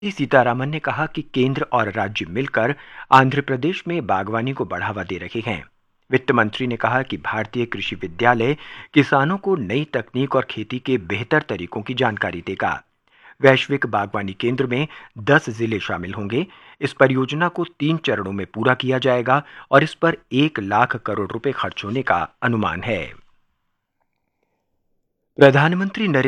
सीतारामन ने कहा कि केंद्र और राज्य मिलकर आंध्र प्रदेश में बागवानी को बढ़ावा दे रहे हैं। वित्त मंत्री ने कहा कि भारतीय कृषि विद्यालय किसानों को नई तकनीक और खेती के बेहतर तरीकों की जानकारी देगा। वैश्विक बागवानी केंद्र में 10 जिले शामिल होंगे। इस परियोजना को 3 चरणों में पूरा किया जाएगा और इस पर 1 लाख करोड़ रुपए खर्च होने का अनुमान है। प्रधानमंत्री नरेंद्र